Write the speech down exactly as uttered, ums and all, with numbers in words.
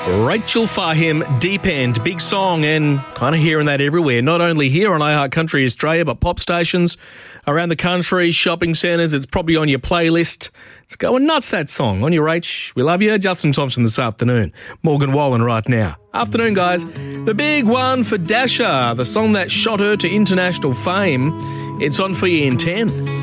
Rachel Fahim, Deep End, big song, and kind of hearing that everywhere. Not only here on iHeart Country Australia, but pop stations around the country, shopping centres. It's probably on your playlist. It's going nuts, that song. On your H, we love you. Justin Thompson this afternoon. Morgan Wallen right now. Afternoon, guys. The big one for Dasha, the song that shot her to international fame. It's on for you in ten.